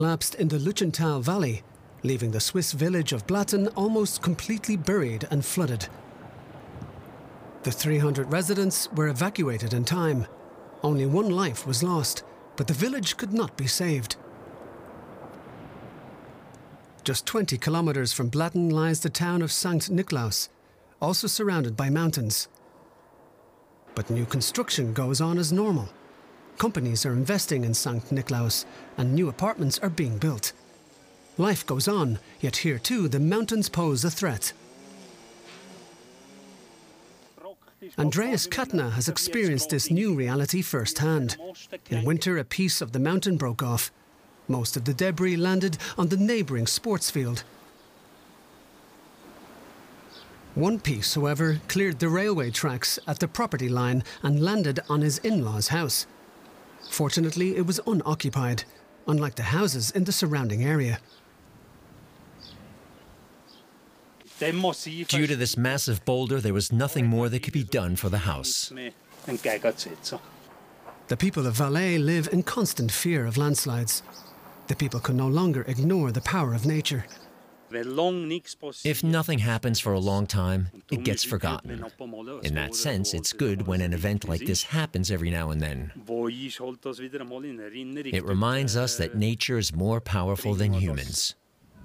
collapsed in the Luchenthal Valley, leaving the Swiss village of Blatten almost completely buried and flooded. The 300 residents were evacuated in time. Only one life was lost, but the village could not be saved. Just 20 kilometers from Blatten lies the town of St. Niklaus, also surrounded by mountains. But new construction goes on as normal. Companies are investing in St. Niklaus, and new apartments are being built. Life goes on, yet here too the mountains pose a threat. Andreas Katna has experienced this new reality firsthand. In winter, a piece of the mountain broke off. Most of the debris landed on the neighbouring sports field. One piece, however, cleared the railway tracks at the property line and landed on his in-laws' house. Fortunately, it was unoccupied, unlike the houses in the surrounding area. Due to this massive boulder, there was nothing more that could be done for the house. The people of Valais live in constant fear of landslides. The people can no longer ignore the power of nature. If nothing happens for a long time, it gets forgotten. In that sense, it's good when an event like this happens every now and then. It reminds us that nature is more powerful than humans.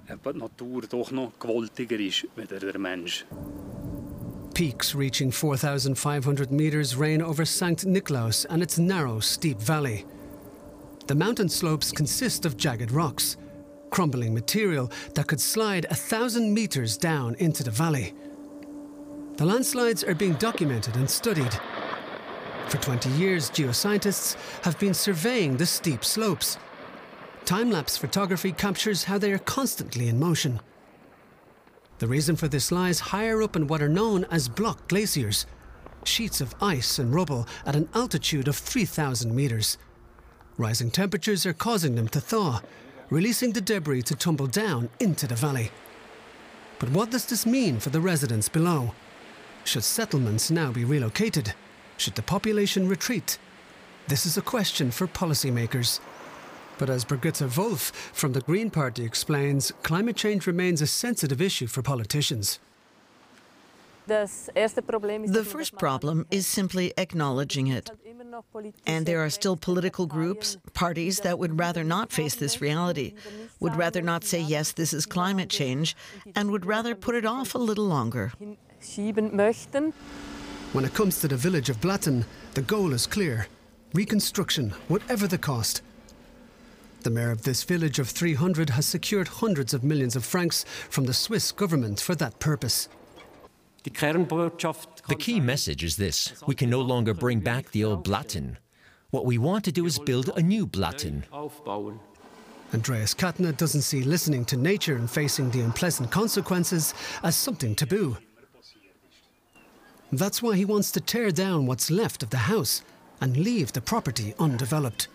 Peaks reaching 4,500 meters reign over St. Niklaus and its narrow, steep valley. The mountain slopes consist of jagged rocks, crumbling material that could slide 1,000 meters down into the valley. The landslides are being documented and studied. For 20 years, geoscientists have been surveying the steep slopes. Time-lapse photography captures how they are constantly in motion. The reason for this lies higher up in what are known as block glaciers, sheets of ice and rubble at an altitude of 3,000 meters. Rising temperatures are causing them to thaw, releasing the debris to tumble down into the valley. But what does this mean for the residents below? Should settlements now be relocated? Should the population retreat? This is a question for policymakers. But as Brigitte Wolf from the Green Party explains, climate change remains a sensitive issue for politicians. The first problem is simply acknowledging it. And there are still political groups, parties that would rather not face this reality, would rather not say, yes, this is climate change, and would rather put it off a little longer. When it comes to the village of Blatten, the goal is clear: reconstruction, whatever the cost. The mayor of this village of 300 has secured hundreds of millions of francs from the Swiss government for that purpose. The key message is this: we can no longer bring back the old Blatten. What we want to do is build a new Blatten. Andreas Katna doesn't see listening to nature and facing the unpleasant consequences as something taboo. That's why he wants to tear down what's left of the house and leave the property undeveloped.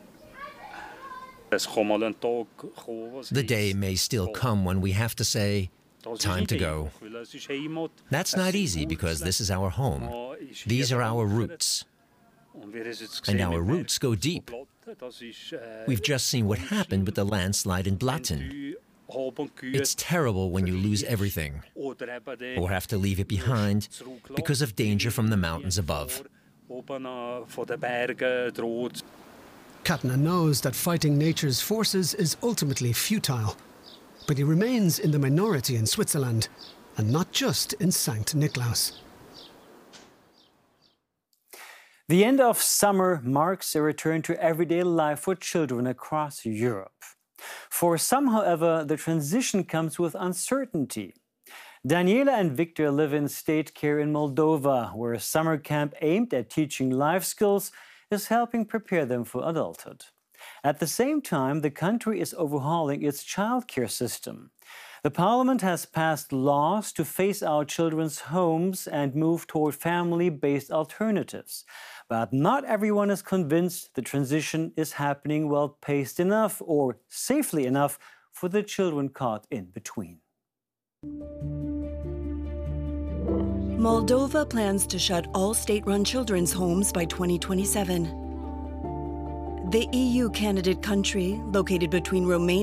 The day may still come when we have to say, time to go. That's not easy because this is our home. These are our roots. And our roots go deep. We've just seen what happened with the landslide in Blatten. It's terrible when you lose everything, or have to leave it behind because of danger from the mountains above. Katna knows that fighting nature's forces is ultimately futile, but he remains in the minority in Switzerland, and not just in St. Niklaus. The end of summer marks a return to everyday life for children across Europe. For some, however, the transition comes with uncertainty. Daniela and Victor live in state care in Moldova, where a summer camp aimed at teaching life skills is helping prepare them for adulthood. At the same time, the country is overhauling its childcare system. The parliament has passed laws to phase out children's homes and move toward family-based alternatives. But not everyone is convinced the transition is happening well-paced enough or safely enough for the children caught in between. Moldova plans to shut all state-run children's homes by 2027. The EU candidate country, located between Romania